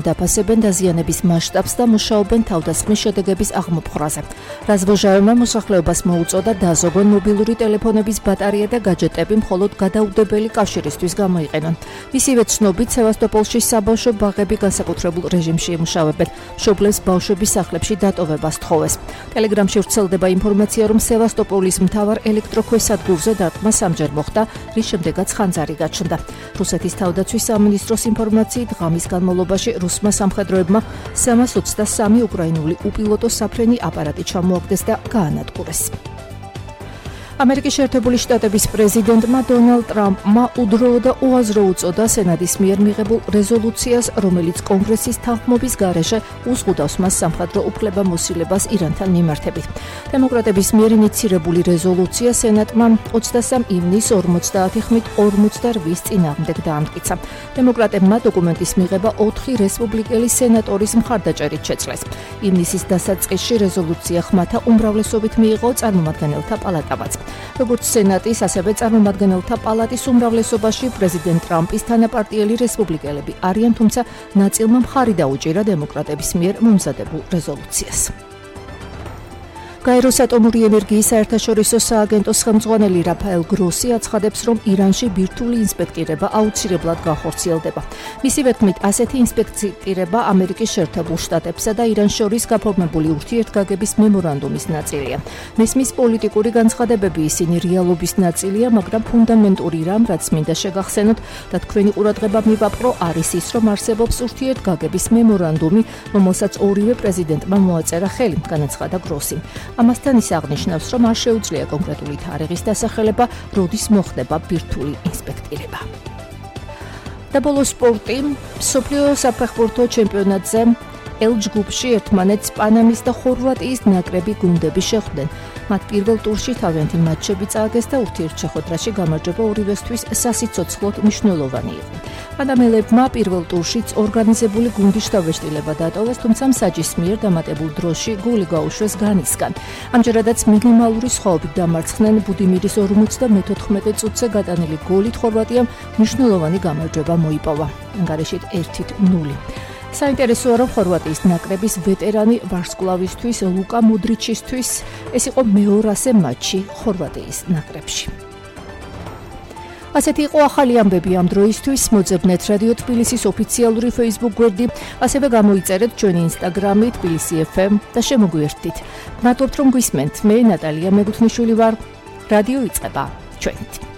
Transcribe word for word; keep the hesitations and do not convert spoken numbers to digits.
დაფასებენ დაზიანების მასშტაბს და მუშაობენ თავდასხმის შედეგების აღმოფხვრაზე. რაზვოჟავებმა მოსახლეობას მოუწოდა დაზოგონ მობილური ტელეფონების ბატარეა და გაჯეტები მხოლოდ გადაუდებელი კავშირისთვის გამოიყენონ. მისივე ცნობით, სევასტოპოლში საბავშვო ბაღები განსაკუთრებულ რეჟიმში ემუშავებენ. მშობლებს ბავშვების სახლებში დატოვებას თხოვეს. ტელეგრამში ვრცელდება ინფორმაცია, რომ სევასტოპოლის მთავარ ელექტროქვესადგურზე დარტყმა სამჯერ მოხდა, რის შემდეგაც ხანძარი გაჩნდა. რუსეთის თავდაცვის სამინისტროს ინფორმაციით, ღამის განმავლობაში რუსმა სამხედროებმა სამას ოცდასამი უკრაინული უპილოტო საფრენი აპარატი ჩამოაგდეს და გაანადგურეს. ამერიკის შეერთებული შტატების პრეზიდენტმა დონალდ ტრამპმა უდროო და უაზრო უწოდა სენატის მიერ მიღებულ რეზოლუციას, რომელიც კონგრესის თანხმობის გარეშე უზღუდავს მას სამხედრო უფლებამოსილებას ირანთან მიმართებით. დემოკრატების მიერ ინიცირებული რეზოლუცია სენატმა ოცდასამ ივნისს ორმოცდაათი ხმით ორმოცდარვის წინააღმდეგ დაამტკიცა. დემოკრატებმა დოკუმენტის მიღება ოთხი რესპუბლიკელი სენატორის მხარდაჭერით შეძლეს. ივნისის დასაწყისში რეზოლუცია ხმათა უმრავლესობით მიიღო წარმომადგენელთა პალატამაც. როგორც სენატის, ასევე წარმომადგენელთა პალატის უმრავლესობაში პრეზიდენტ ტრამპის თანაპარტიელი რესპუბლიკელები არიან, თუმცა ნაწილმა მხარი დაუჭირა დემოკრატების მიერ მომზადებულ რეზოლუციას. გაეროს ატომური ენერგიის საერთაშორისო სააგენტოს ხელმძღვანელი რაფაელ გროსი აცხადებს, რომ ირანში ბირთვული ინსპექტირება აუცილებლად განხორციელდება. მისივე თქმით, ასეთი ინსპექტირება ამერიკის შეერთებულ შტატებსა და ირანს შორის გაფორმებული ურთიერთგაგების მემორანდუმის ნაწილია. მესმის პოლიტიკური განცხადებები ისინი რეალობის ნაწილია, მაგრამ ფუნდამენტური რამ, რაც მინდა შეგახსენოთ და თქვენი ყურადღება მივაპყრო, არის ის, რომ არსებობს ურთიერთგაგების მემორანდუმი, რომელსაც ორივე პრეზიდენტმა მოაწერა ხელი, განაცხადა გროსი. ამასთან ის აღნიშნავს, რომ არ შეუძლია კონკრეტული თარიღის დასახელება, როდის მოხდება ბირთვული ინსპექტირება. და ბოლო სპორტი, მსოფლიო საფეხბურთო ჩემპიონატზე ელ ჯგუფში ერთმანეთს პანამის და ხორვატიის ნაკრები გუნდები შეხვდნენ. მათ პირველ ტურში თავიანთი მატჩები წააგეს და ურთიერთშეხვედრაში გამარჯვება ორივესთვის სასიცოცხლოდ მნიშვნელოვანი იყო. პანამელებმა პირველ ტურშიც ორგანიზებული გუნდის შთაბეჭდილება დატოვეს, თუმცა მსაჯის მიერ დამატებულ დროში გოლი გაუშვეს განისგან. ამჯერადაც მინიმალური სხვაობით დამარცხდნენ ბუდიმირის ორმოცდამეთოთხმეტე წუთზე გატანილი გოლით ხორვატიამ მნიშვნელოვანი გამარჯვება მოიპოვა. ანგარიშით ერთი ნული. საინტერესოა, რომ ხორვატიის ნაკრების ვეტერანი ვარსკვლავისთვის ლუკა მოდრიჩისთვის ეს იყო მეორასე მატჩი ხორვატიის ნაკრებში. ასეთი იყო ახალი ამბები ამ დროისთვის. მოძებნეთ რადიო თბილისის ოფიციალური Facebook გვერდი, ასევე გამოიწერეთ ჩვენი Instagram-ი თბილისი ეფ ემ და შემოგვიერთდით. მადლობთ, რომ გვისმენთ. მე ნატალია მეგუთნიშვილი ვარ. რადიო იწყება ჩვენით.